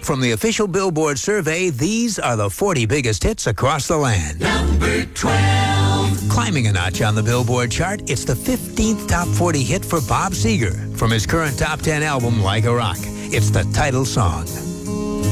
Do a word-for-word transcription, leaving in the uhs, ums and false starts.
from the official Billboard survey, these are the forty biggest hits across the land. Number twelve. Climbing a notch on the Billboard chart, it's the fifteenth top forty hit for Bob Seger from his current top ten album, Like a Rock. It's the title song.